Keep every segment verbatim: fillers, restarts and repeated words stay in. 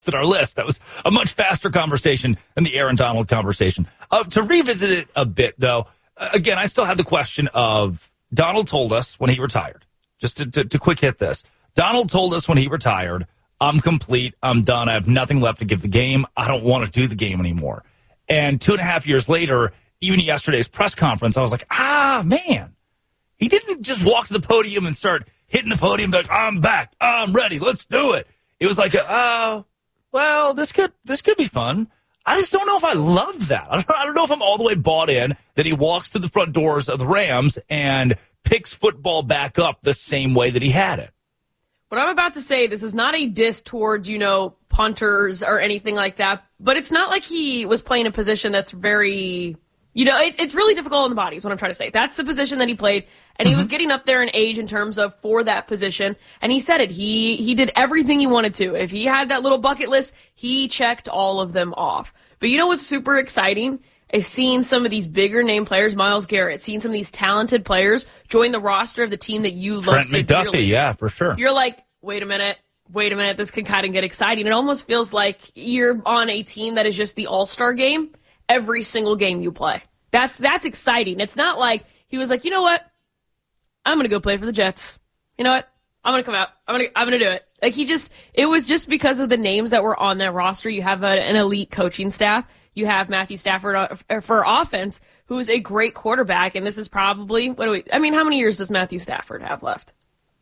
at our list. That was a much faster conversation than the Aaron Donald conversation. Uh, to revisit it a bit, though, uh, again, I still have the question of Donald told us when he retired, just to, to, to quick hit this. Donald told us when he retired, I'm complete, I'm done, I have nothing left to give the game, I don't want to do the game anymore. And two and a half years later, even yesterday's press conference, I was like, ah, man, he didn't just walk to the podium and start hitting the podium like, I'm back, I'm ready, let's do it. It was like, oh, well, this could this could be fun. I just don't know if I love that. I don't, I don't know if I'm all the way bought in that he walks through the front doors of the Rams and picks football back up the same way that he had it. What I'm about to say, this is not a diss towards, you know, punters or anything like that, but it's not like he was playing a position that's very, you know, it, it's really difficult on the body is what I'm trying to say. That's the position that he played, and he mm-hmm. was getting up there in age in terms of for that position, and he said it. He he did everything he wanted to. If he had that little bucket list, he checked all of them off. But you know what's super exciting is seeing some of these bigger name players, Myles Garrett, seeing some of these talented players join the roster of the team that you love Trent so McDuffie, dearly. Yeah, for sure. You're like, wait a minute, wait a minute, this could kind of get exciting. It almost feels like you're on a team that is just the all-star game every single game you play. That's that's exciting. It's not like he was like, you know what, I'm going to go play for the Jets. You know what, I'm going to come out. I'm going to I'm going to do it. Like he just, it was just because of the names that were on that roster. You have a, an elite coaching staff. You have Matthew Stafford for offense, who is a great quarterback, and this is probably, what do we, I mean, how many years does Matthew Stafford have left?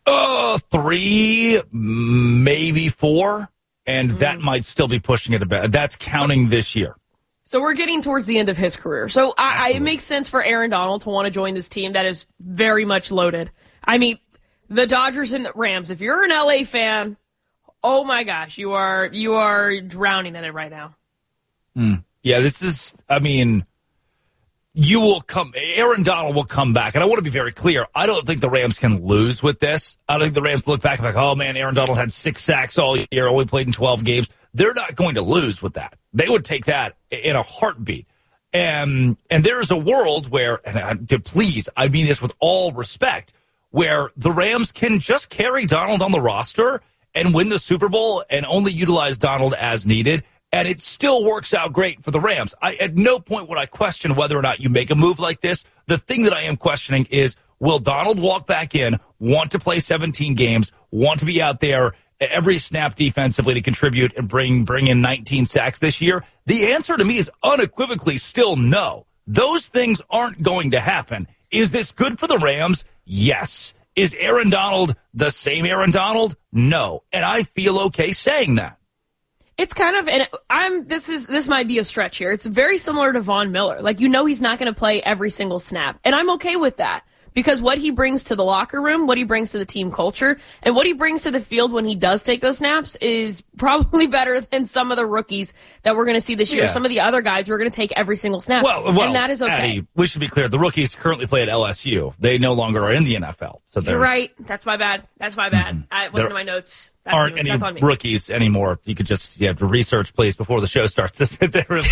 Uh, three, maybe four, and mm. that might still be pushing it a bit. That's counting this year. So we're getting towards the end of his career. So I, I, it makes sense for Aaron Donald to want to join this team that is very much loaded. I mean, the Dodgers and the Rams, if you're an L A fan, oh my gosh, you are you are drowning in it right now. Mm. Yeah, this is, I mean, you will come, Aaron Donald will come back. And I want to be very clear. I don't think the Rams can lose with this. I don't think the Rams look back and be like, oh man, Aaron Donald had six sacks all year, only played in twelve games. They're not going to lose with that. They would take that in a heartbeat. And, and there's a world where, and I, please, I mean this with all respect, where the Rams can just carry Donald on the roster and win the Super Bowl and only utilize Donald as needed. And it still works out great for the Rams. I, at no point would I question whether or not you make a move like this. The thing that I am questioning is, will Donald walk back in, want to play seventeen games, want to be out there every snap defensively to contribute and bring bring in nineteen sacks this year? The answer to me is unequivocally still no. Those things aren't going to happen. Is this good for the Rams? Yes. Is Aaron Donald the same Aaron Donald? No. And I feel okay saying that. It's kind of, and I'm, this is, this might be a stretch here. It's very similar to Von Miller. Like, you know, he's not going to play every single snap. And I'm okay with that because what he brings to the locker room, what he brings to the team culture, and what he brings to the field when he does take those snaps is probably better than some of the rookies that we're going to see this year. Yeah. Some of the other guys who are going to take every single snap. Well, well, and that is okay. Addie, we should be clear. The rookies currently play at L S U. They no longer are in the N F L. So they're You're right. That's my bad. That's my bad. Mm-hmm. I, it wasn't in my notes. That's aren't you. any That's on me. rookies anymore. You could just, you have to research, please, before the show starts. There is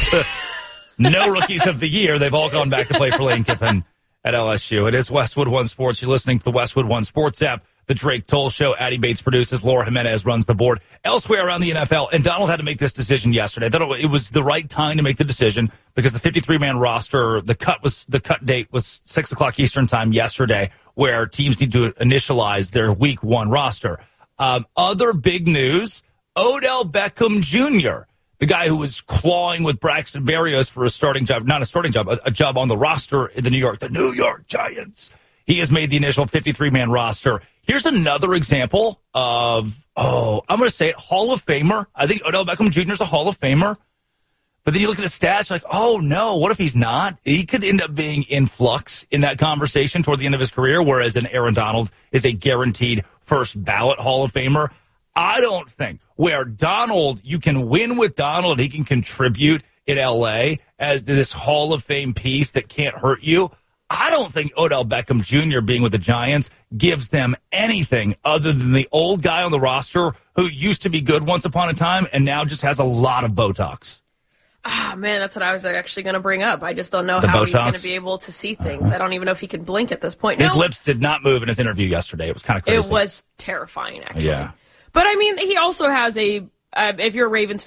no rookies of the year. They've all gone back to play for Lane Kiffin at L S U. It is Westwood One Sports. You're listening to the Westwood One Sports app. The Drake Toll Show. Addie Bates produces. Laura Jimenez runs the board. Elsewhere around the N F L, and Donald had to make this decision yesterday. I thought it was the right time to make the decision because the fifty-three man roster, the cut was the cut date was six o'clock Eastern time yesterday, where teams need to initialize their week one roster. Um, other big news, Odell Beckham Junior, the guy who was clawing with Braxton Berrios for a starting job, not a starting job, a, a job on the roster in the New York, the New York Giants. He has made the initial fifty-three man roster. Here's another example of, oh, I'm going to say it, Hall of Famer. I think Odell Beckham Junior is a Hall of Famer. But then you look at his stats, you're like, oh, no, what if he's not? He could end up being in flux in that conversation toward the end of his career, whereas an Aaron Donald is a guaranteed first ballot Hall of Famer. I don't think where Donald, you can win with Donald, he can contribute in L A as this Hall of Fame piece that can't hurt you. I don't think Odell Beckham Junior being with the Giants gives them anything other than the old guy on the roster who used to be good once upon a time and now just has a lot of Botox. Ah, oh, man, that's what I was actually going to bring up. I just don't know the how Botox? he's going to be able to see things. Uh-huh. I don't even know if he can blink at this point. His no. lips did not move in his interview yesterday. It was kind of crazy. It was terrifying, actually. Yeah. But, I mean, he also has a uh, if you're a Ravens